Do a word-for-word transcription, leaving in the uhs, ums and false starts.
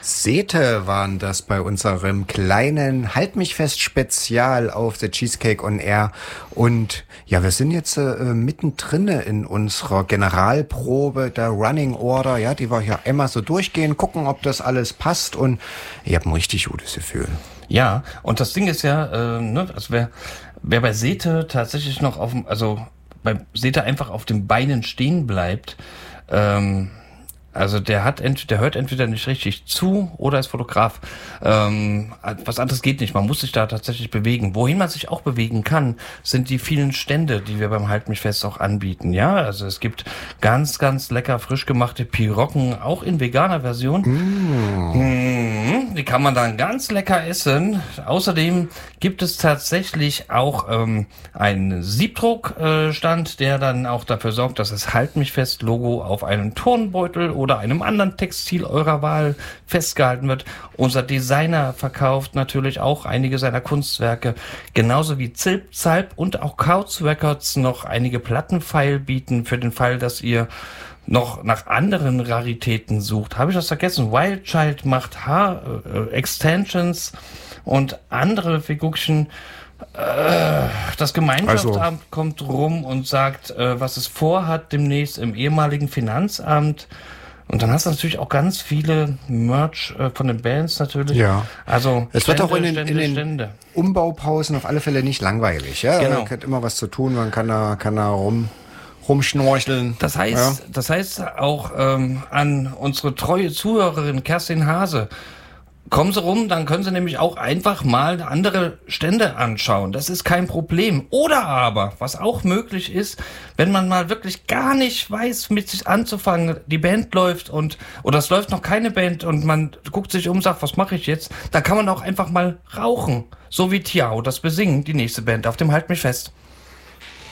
Sete waren das bei unserem kleinen Halt mich fest Spezial auf The Cheesecake on Air. Und ja, wir sind jetzt äh, mittendrin in unserer Generalprobe der Running Order. Ja, die wir hier einmal so durchgehen, gucken, ob das alles passt. Und ich habe ein richtig gutes Gefühl. Ja, und das Ding ist ja, äh, ne, also wer, wer bei Sete tatsächlich noch auf dem, also bei Sete einfach auf den Beinen stehen bleibt, ähm, also der hat ent, der hört entweder nicht richtig zu oder ist Fotograf. Ähm, was anderes geht nicht. Man muss sich da tatsächlich bewegen. Wohin man sich auch bewegen kann, sind die vielen Stände, die wir beim Halt mich fest auch anbieten. Ja, also es gibt ganz, ganz lecker frisch gemachte Pirocken, auch in veganer Version. Mm. Mm, die kann man dann ganz lecker essen. Außerdem gibt es tatsächlich auch ähm, einen Siebdruckstand, äh, der dann auch dafür sorgt, dass das Halt mich fest Logo auf einem Turnbeutel oder einem anderen Textil eurer Wahl festgehalten wird. Unser Designer verkauft natürlich auch einige seiner Kunstwerke, genauso wie Zilp, Zalp und auch Couch Records noch einige Plattenfile bieten für den Fall, dass ihr noch nach anderen Raritäten sucht. Habe ich das vergessen? Wild Child macht Haar-Extensions und andere Figurchen. Das Gemeinschaftsamt also kommt rum und sagt, was es vorhat demnächst im ehemaligen Finanzamt. Und dann hast du natürlich auch ganz viele Merch äh, von den Bands natürlich. Ja. Also es Stände, wird auch in den, Stände, in den Stände. Umbaupausen auf alle Fälle nicht langweilig. Ja? Genau. Man hat immer was zu tun, man kann da, kann da rum, rumschnorcheln. Das heißt, ja. das heißt auch ähm, an unsere treue Zuhörerin Kerstin Hase, kommen Sie rum, dann können Sie nämlich auch einfach mal andere Stände anschauen. Das ist kein Problem. Oder aber, was auch möglich ist, wenn man mal wirklich gar nicht weiß, mit sich anzufangen, die Band läuft und oder es läuft noch keine Band und man guckt sich um und sagt, was mache ich jetzt? Dann kann man auch einfach mal rauchen. So wie Tiao, das Besingen, die nächste Band auf dem Halt mich fest.